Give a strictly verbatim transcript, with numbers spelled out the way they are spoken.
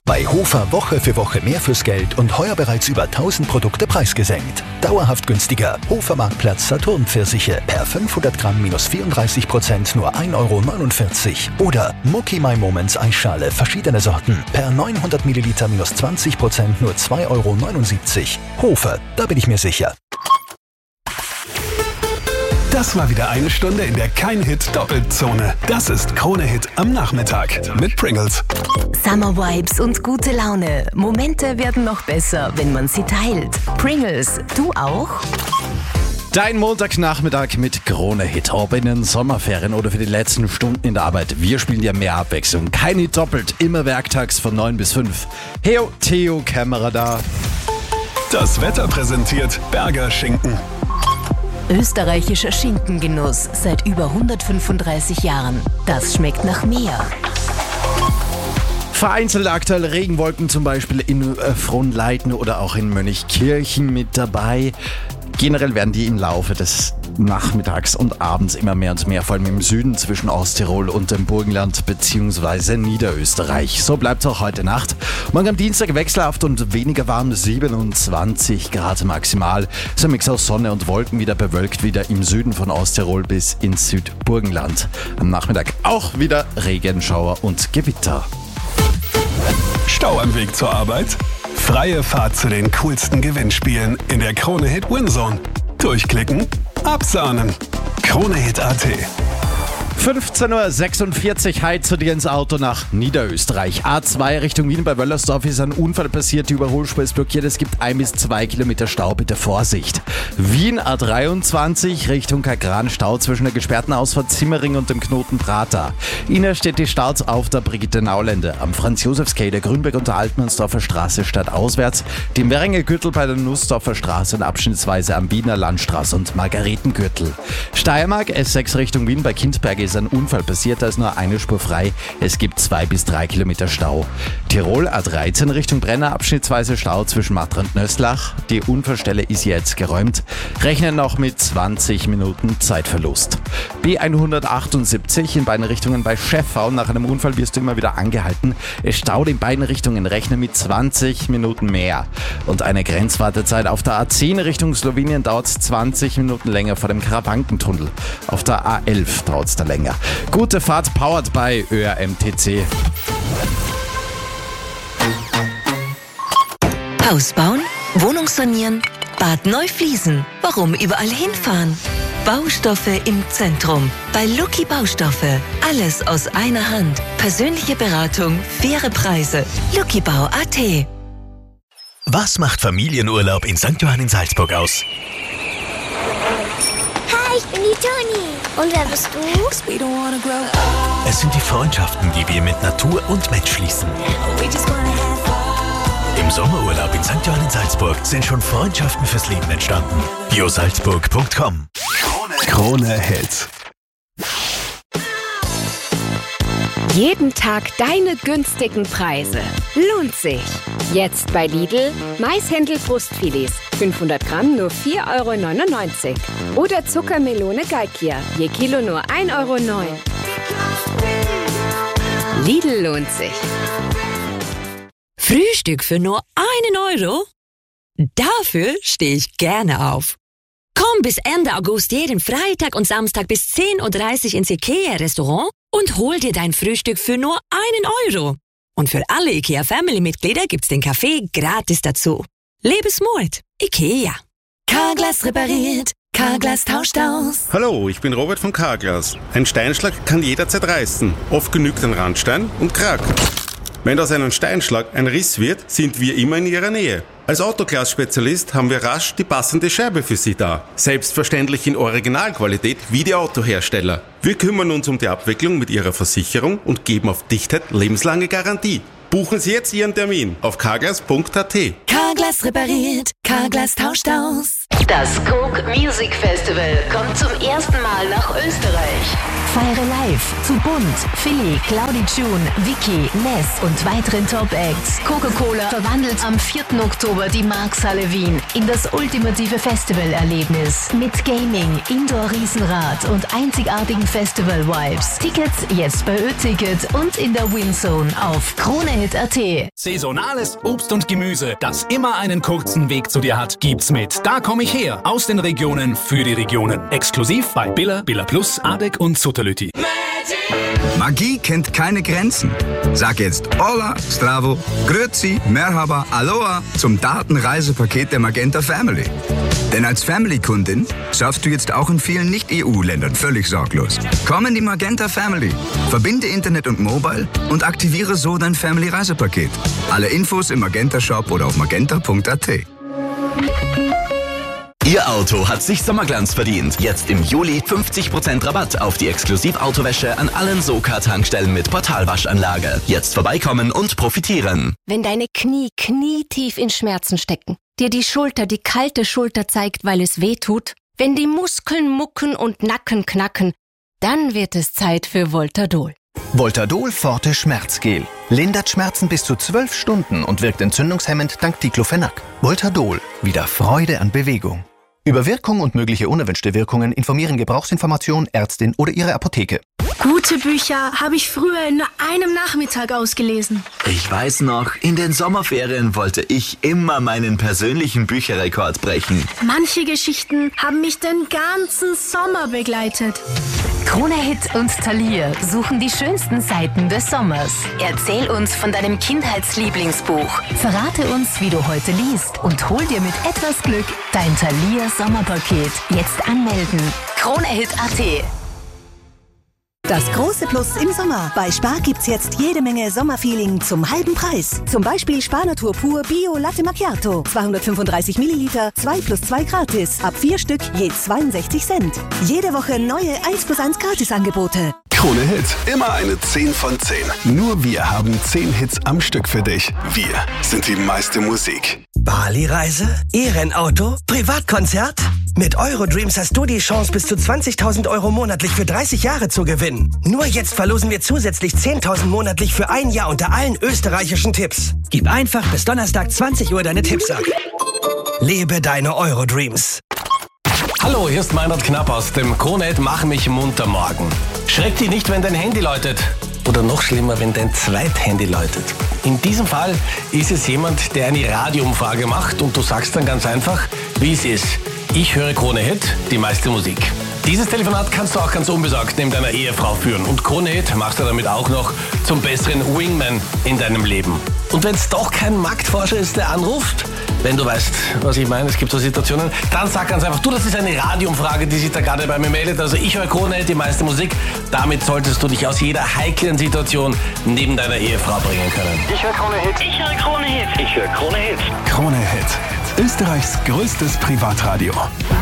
Bei Hofer Woche für Woche mehr fürs Geld und heuer bereits über tausend Produkte preisgesenkt. Dauerhaft günstiger. Hofer Marktplatz Saturn-Pfirsiche per fünfhundert Gramm minus vierunddreißig Prozent nur ein Euro neunundvierzig. Oder Mucky My Moments Eisschale verschiedene Sorten per neunhundert Milliliter minus zwanzig Prozent nur zwei Euro neunundsiebzig. Hofer, da bin ich mir sicher. Das war wieder eine Stunde in der Kein-Hit-Doppelzone. Das ist Krone-Hit am Nachmittag mit Pringles. Summer Vibes und gute Laune. Momente werden noch besser, wenn man sie teilt. Pringles, du auch? Dein Montagnachmittag mit Krone-Hit. Ob in den Sommerferien oder für die letzten Stunden in der Arbeit. Wir spielen dir mehr Abwechslung. Kein Hit doppelt, immer werktags von neun bis fünf. Heo, Theo, Kamera da. Das Wetter präsentiert Berger Schinken. Österreichischer Schinkengenuss seit über hundertfünfunddreißig Jahren. Das schmeckt nach mehr. Vereinzelt aktuell Regenwolken, zum Beispiel in Frohnleiten oder auch in Mönchkirchen mit dabei. Generell werden die im Laufe des Nachmittags und abends immer mehr und mehr, vor allem im Süden zwischen Osttirol und dem Burgenland bzw. Niederösterreich. So bleibt es auch heute Nacht. Morgen am Dienstag wechselhaft und weniger warm, siebenundzwanzig Grad maximal. So ein Mix aus Sonne und Wolken, wieder bewölkt, wieder im Süden von Osttirol bis ins Südburgenland. Am Nachmittag auch wieder Regenschauer und Gewitter. Stau am Weg zur Arbeit? Freie Fahrt zu den coolsten Gewinnspielen in der Krone-Hit Winzone. Durchklicken, absahnen. Krone-Hit Punkt at. fünfzehn Uhr sechsundvierzig, Hi zu dir ins Auto nach Niederösterreich. A zwei Richtung Wien bei Wöllersdorf ist ein Unfall passiert, die Überholspur ist blockiert. Es gibt ein bis zwei Kilometer Stau, bitte Vorsicht. Wien A dreiundzwanzig Richtung Kagran, Stau zwischen der gesperrten Ausfahrt Simmering und dem Knoten Prater. Innerstädtisch Staus auf der Brigitte-Naulende, am Franz-Josefs-Quai, der Grünberg und der Altmannsdorfer Straße stadtauswärts, dem Währinger Gürtel bei der Nussdorfer Straße und abschnittsweise am Wiener Landstraße und Margaretengürtel. Steiermark S sechs Richtung Wien bei Kindberge ist ein Unfall passiert, da ist nur eine Spur frei. Es gibt zwei bis drei Kilometer Stau. Tirol A dreizehn Richtung Brenner, abschnittsweise Stau zwischen Matra und Nösslach. Die Unfallstelle ist jetzt geräumt. Rechnen noch mit zwanzig Minuten Zeitverlust. B hundertachtundsiebzig in beiden Richtungen bei Schäffau. Nach einem Unfall wirst du immer wieder angehalten. Es staut in beiden Richtungen. Rechne mit zwanzig Minuten mehr. Und eine Grenzwartezeit auf der A zehn Richtung Slowenien dauert zwanzig Minuten länger vor dem Karawankentunnel. Auf der A elf dauert es da länger. Gute Fahrt, powered by Ö R M T C. Haus bauen, Wohnung sanieren, Bad neu fließen. Warum überall hinfahren? Baustoffe im Zentrum. Bei Lucky Baustoffe. Alles aus einer Hand. Persönliche Beratung, faire Preise. Lucky Bau Punkt at. Was macht Familienurlaub in Sankt Johann in Salzburg aus? Hi, ich bin die Toni. Und wer bist du? Es sind die Freundschaften, die wir mit Natur und Mensch schließen. Im Sommerurlaub in Sankt Johann in Salzburg sind schon Freundschaften fürs Leben entstanden. bio salzburg punkt com. Krone-Hit. Jeden Tag deine günstigen Preise. Lohnt sich. Jetzt bei Lidl Maishändel-Brustfilets. fünfhundert Gramm nur vier Euro neunundneunzig. Oder Zuckermelone Galkia. Je Kilo nur ein Euro neun. Lidl lohnt sich. Frühstück für nur einen Euro? Dafür stehe ich gerne auf. Komm bis Ende August jeden Freitag und Samstag bis zehn Uhr dreißig ins IKEA-Restaurant und hol dir dein Frühstück für nur einen Euro. Und für alle IKEA-Family-Mitglieder gibt's den Kaffee gratis dazu. Lebensmut. IKEA. Carglass repariert. Carglass tauscht aus. Hallo, ich bin Robert von Carglass. Ein Steinschlag kann jederzeit reißen. Oft genügt ein Randstein und krack. Wenn aus einem Steinschlag ein Riss wird, sind wir immer in Ihrer Nähe. Als Autoglas-Spezialist haben wir rasch die passende Scheibe für Sie da. Selbstverständlich in Originalqualität wie die Autohersteller. Wir kümmern uns um die Abwicklung mit Ihrer Versicherung und geben auf Dichtheit lebenslange Garantie. Buchen Sie jetzt Ihren Termin auf carglass punkt at. Carglass repariert. Carglass tauscht aus. Das Coke Music Festival kommt zum ersten Mal nach Österreich. Feiere live zu Bunt, Philly, Cloudy June, Vicky, Ness und weiteren Top-Acts. Coca-Cola verwandelt am vierten Oktober die Markshalle Wien in das ultimative Festivalerlebnis. Mit Gaming, Indoor-Riesenrad und einzigartigen Festival-Vibes. Tickets jetzt bei Ö-Ticket und in der Winzone auf KroneHit Punkt at. Saisonales Obst und Gemüse, das immer einen kurzen Weg zu dir hat, gibt's mit Da komm ich her, aus den Regionen für die Regionen. Exklusiv bei Billa, Billa Plus, Adek und Sutterlüti. Magie kennt keine Grenzen. Sag jetzt Hola, Stravo, Grüezi, Merhaba, Aloha zum Datenreisepaket der Magenta Family. Denn als Family-Kundin surfst du jetzt auch in vielen Nicht-E U-Ländern völlig sorglos. Komm in die Magenta Family, verbinde Internet und Mobile und aktiviere so dein Family-Reisepaket. Alle Infos im Magenta-Shop oder auf magenta punkt at. Ihr Auto hat sich Sommerglanz verdient. Jetzt im Juli fünfzig Prozent Rabatt auf die Exklusivautowäsche an allen Soka-Tankstellen mit Portalwaschanlage. Jetzt vorbeikommen und profitieren. Wenn deine Knie knietief in Schmerzen stecken, dir die Schulter die kalte Schulter zeigt, weil es weh tut, wenn die Muskeln mucken und Nacken knacken, dann wird es Zeit für Voltadol. Voltadol Forte Schmerzgel. Lindert Schmerzen bis zu zwölf Stunden und wirkt entzündungshemmend dank Diclofenac. Voltadol. Wieder Freude an Bewegung. Über Wirkung und mögliche unerwünschte Wirkungen informieren Gebrauchsinformation, Ärztin oder Ihre Apotheke. Gute Bücher habe ich früher in nur einem Nachmittag ausgelesen. Ich weiß noch, in den Sommerferien wollte ich immer meinen persönlichen Bücherrekord brechen. Manche Geschichten haben mich den ganzen Sommer begleitet. KroneHit und Thalia suchen die schönsten Seiten des Sommers. Erzähl uns von deinem Kindheitslieblingsbuch. Verrate uns, wie du heute liest und hol dir mit etwas Glück dein Thalia Sommerpaket. Jetzt anmelden. KroneHit Punkt at. Das große Plus im Sommer. Bei Spar gibt's jetzt jede Menge Sommerfeeling zum halben Preis. Zum Beispiel Spar Natur Pur Bio Latte Macchiato. zweihundertfünfunddreißig Milliliter, zwei plus zwei gratis. Ab vier Stück je zweiundsechzig Cent. Jede Woche neue eins plus eins Gratisangebote. Krone Hit, immer eine zehn von zehn. Nur wir haben zehn Hits am Stück für dich. Wir sind die meiste Musik. Bali-Reise? E-Rennauto? Privatkonzert? Mit Eurodreams hast du die Chance, bis zu zwanzigtausend Euro monatlich für dreißig Jahre zu gewinnen. Nur jetzt verlosen wir zusätzlich zehntausend monatlich für ein Jahr unter allen österreichischen Tipps. Gib einfach bis Donnerstag zwanzig Uhr deine Tipps ab. Lebe deine Eurodreams. Hallo, hier ist Meinrad Knapp aus dem KroneHit Mach mich munter morgen. Schreck dich nicht, wenn dein Handy läutet. Oder noch schlimmer, wenn dein Zweithandy läutet. In diesem Fall ist es jemand, der eine Radioumfrage macht und du sagst dann ganz einfach, wie es ist. Ich höre KroneHit, die meiste Musik. Dieses Telefonat kannst du auch ganz unbesorgt neben deiner Ehefrau führen. Und KroneHit machst du damit auch noch zum besseren Wingman in deinem Leben. Und wenn es doch kein Marktforscher ist, der anruft, wenn du weißt, was ich meine, es gibt so Situationen, dann sag ganz einfach, du, das ist eine Radioumfrage, die sich da gerade bei mir meldet. Also ich höre KroneHit, die meiste Musik. Damit solltest du dich aus jeder heiklen Situation neben deiner Ehefrau bringen können. Ich höre KroneHit. Ich höre KroneHit. Ich höre KroneHit. KroneHit, Österreichs größtes Privatradio.